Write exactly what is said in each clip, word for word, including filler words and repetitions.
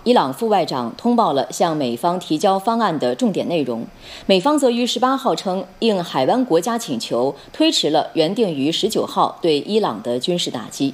伊朗副外长通报了向美方提交方案的重点内容。美方则于十八号称，应海湾国家请求，推迟了原定于十九号对伊朗的军事打击。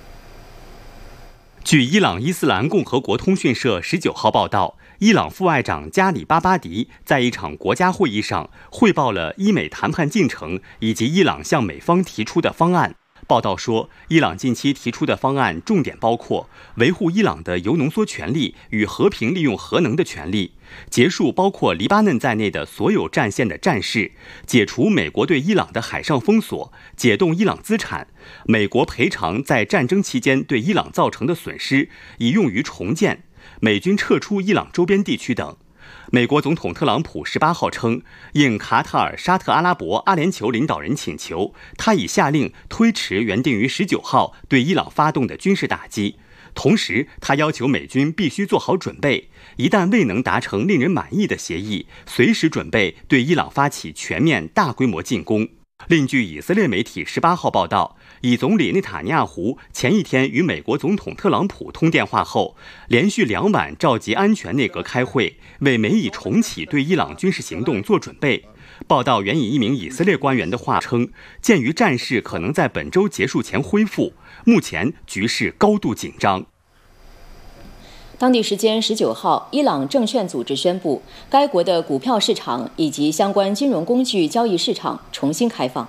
据伊朗伊斯兰共和国通讯社十九号报道，伊朗副外长加里巴巴迪在一场国家会议上汇报了伊美谈判进程以及伊朗向美方提出的方案。报道说，伊朗近期提出的方案重点包括维护伊朗的铀浓缩权利与和平利用核能的权利，结束包括黎巴嫩在内的所有战线的战事，解除美国对伊朗的海上封锁，解冻伊朗资产，美国赔偿在战争期间对伊朗造成的损失，以用于重建，美军撤出伊朗周边地区等。美国总统特朗普十八号称，应卡塔尔、沙特阿拉伯、阿联酋领导人请求，他已下令推迟原定于十九号对伊朗发动的军事打击。同时，他要求美军必须做好准备，一旦未能达成令人满意的协议，随时准备对伊朗发起全面大规模进攻。另据以色列媒体十八号报道，以总理内塔尼亚胡前一天与美国总统特朗普通电话后，连续两晚召集安全内阁开会，为美以重启对伊朗军事行动做准备。报道援引一名以色列官员的话称，鉴于战事可能在本周结束前恢复，目前局势高度紧张。 当地时间十九号，伊朗证券组织宣布，该国的股票市场以及相关金融工具交易市场重新开放。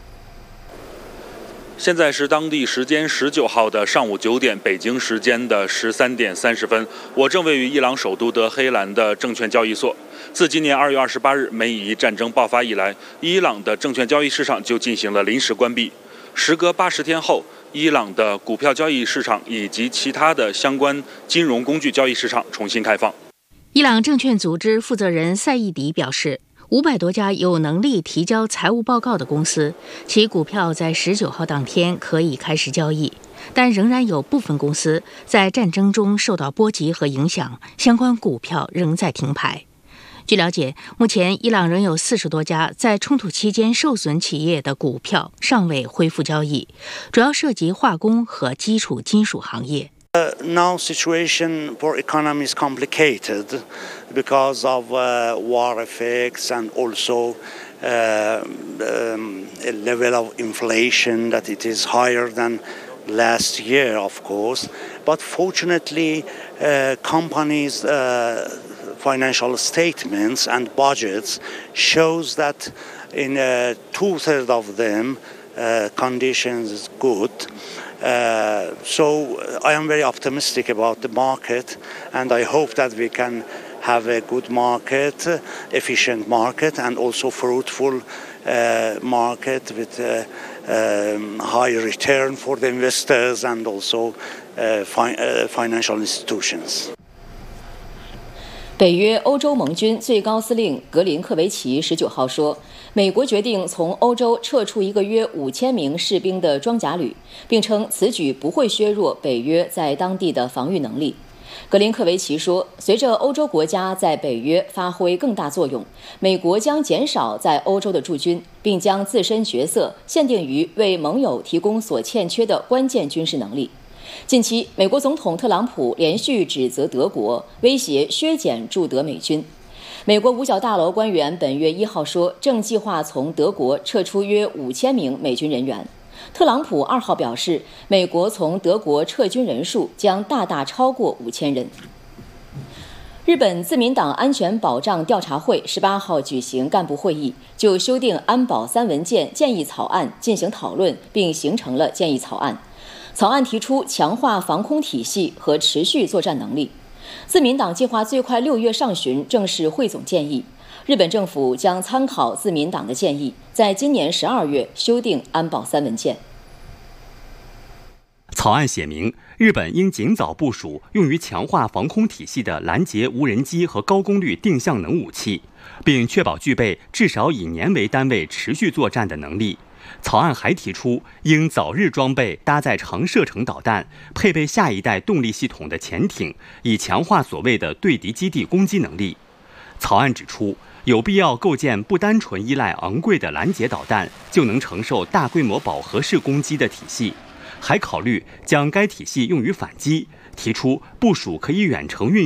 现在是当地时间十九号的上午九点，北京时间的十三点三十分。我正位于伊朗首都德黑兰的证券交易所。自今年二月二十八日美以战争爆发以来，伊朗的证券交易市场就进行了临时关闭。时隔八十天后，伊朗的股票交易市场以及其他的相关金融工具交易市场重新开放。 伊朗证券组织负责人赛义迪表示，五百多家有能力提交财务报告的公司，其股票在十九号当天可以开始交易，但仍然有部分公司在战争中受到波及和影响，相关股票仍在停牌。据了解，目前伊朗仍有四十多家在冲突期间受损企业的股票尚未恢复交易，主要涉及化工和基础金属行业。 Uh, now situation for economy is complicated because of uh, war effects and also uh, um, a level of inflation that it is higher than last year, of course. But fortunately, uh, companies' uh, financial statements and budgets shows that in uh, two-thirds of them, uh, conditions is good. Uh, so I am very optimistic about the market, and I hope that we can have a good market, uh, efficient market, and also fruitful uh, market with uh, um, high return for the investors and also uh, fi- uh, financial institutions. 北约欧洲盟军最高司令格林克维奇十九号说，美国决定从欧洲撤出一个约五千名士兵的装甲旅，并称此举不会削弱北约在当地的防御能力。格林克维奇说，随着欧洲国家在北约发挥更大作用，美国将减少在欧洲的驻军，并将自身角色限定于为盟友提供所欠缺的关键军事能力。近期，美国总统特朗普连续指责德国，威胁削减驻德美军。美国五角大楼官员本月一号说，正计划从德国撤出约五千名美军人员。特朗普二号表示，美国从德国撤军人数将大大超过五千人。日本自民党安全保障调查会十八号举行干部会议，就修订安保三文件建议草案进行讨论，并形成了建议草案。草案提出强化防空体系和持续作战能力。自民党计划最快六月上旬正式汇总建议，日本政府将参考自民党的建议，在今年十二月修订安保三文件。 草案写明，日本应尽早部署用于强化防空体系的拦截无人机和高功率定向能武器，并确保具备至少以年为单位持续作战的能力。草案还提出，应早日装备搭载长射程导弹、配备下一代动力系统的潜艇，以强化所谓的对敌基地攻击能力。草案指出，有必要构建不单纯依赖昂贵的拦截导弹就能承受大规模饱和式攻击的体系，还考虑将该体系用于反击，提出部署可以远程运